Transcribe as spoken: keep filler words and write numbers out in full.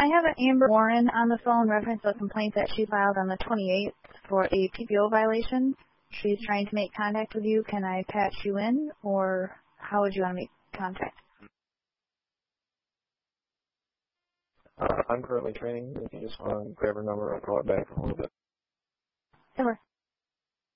I have an Amber Warren on the phone reference a complaint that she filed on the twenty-eighth for a P P O violation. She's trying to make contact with you. Can I patch you in, or how would you want to make contact? Uh, I'm currently training. If you just want to grab her number, I'll call it back in a little bit. Sure.